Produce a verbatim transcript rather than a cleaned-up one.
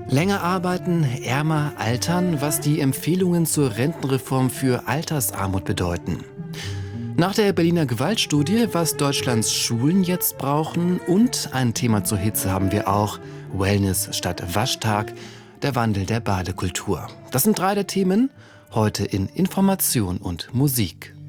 Länger arbeiten, ärmer altern, was die Empfehlungen zur Rentenreform für Altersarmut bedeuten. Nach der Berliner Gewaltstudie, was Deutschlands Schulen jetzt brauchen, und ein Thema zur Hitze haben wir auch: Wellness statt Waschtag, der Wandel der Badekultur. Das sind drei der Themen heute in Information und Musik.